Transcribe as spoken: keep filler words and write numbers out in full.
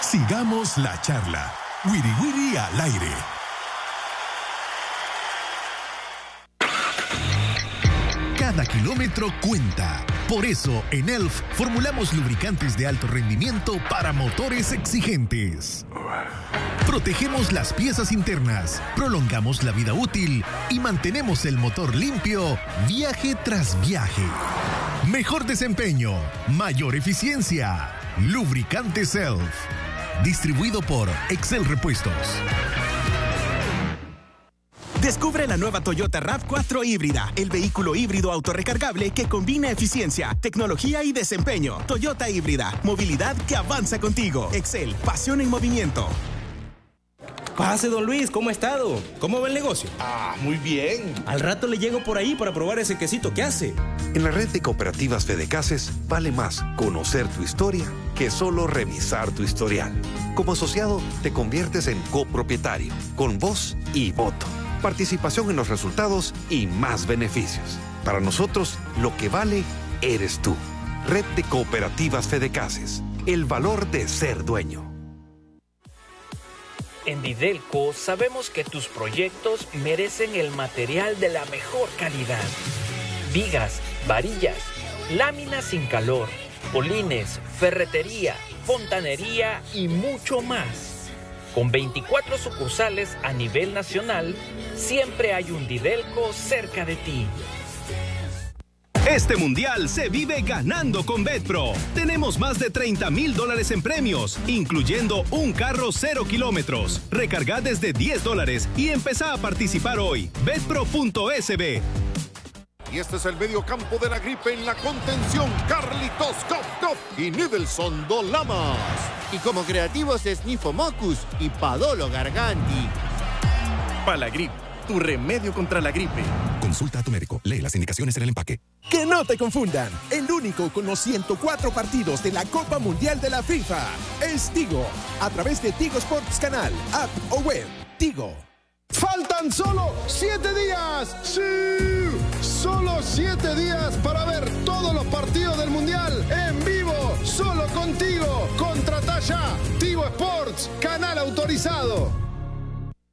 Sigamos la charla. Wiri Wiri al aire. Cada kilómetro cuenta. Por eso, en E L F formulamos lubricantes de alto rendimiento para motores exigentes. Protegemos las piezas internas, prolongamos la vida útil y mantenemos el motor limpio viaje tras viaje. Mejor desempeño, mayor eficiencia. Lubricantes E L F. Distribuido por Excel Repuestos. Descubre la nueva Toyota RAV cuatro híbrida, el vehículo híbrido autorrecargable que combina eficiencia, tecnología y desempeño. Toyota híbrida, movilidad que avanza contigo. Excel, pasión en movimiento. Pase, don Luis, ¿cómo ha estado? ¿Cómo va el negocio? Ah, muy bien. Al rato le llego por ahí para probar ese quesito que hace. En la red de cooperativas Fedecases vale más conocer tu historia que solo revisar tu historial. Como asociado, te conviertes en copropietario, con voz y voto, participación en los resultados y más beneficios. Para nosotros, lo que vale eres tú. Red de cooperativas Fedecases. El valor de ser dueño. En Didelco sabemos que tus proyectos merecen el material de la mejor calidad. Vigas, varillas, láminas sin calor, polines, ferretería, fontanería y mucho más. Con veinticuatro sucursales a nivel nacional, siempre hay un Didelco cerca de ti. Este mundial se vive ganando con BetPro. Tenemos más de treinta mil dólares en premios, incluyendo un carro cero kilómetros. Recarga desde diez dólares y empezá a participar hoy. betpro punto es be. Y este es el medio campo de la gripe en la contención. Carlitos Kof y Nidelson Dolamas. Y como creativos es Nifomocus y Padolo Garganti. Palagrip, tu remedio contra la gripe. Consulta a tu médico. Lee las indicaciones en el empaque. Que no te confundan. El único con los ciento cuatro partidos de la Copa Mundial de la FIFA es Tigo. A través de Tigo Sports Canal, app o web. Tigo. ¡Faltan solo siete días! ¡Sí! Solo siete días para ver todos los partidos del Mundial en vivo, solo contigo. Contrata ya. Tigo Sports, canal autorizado.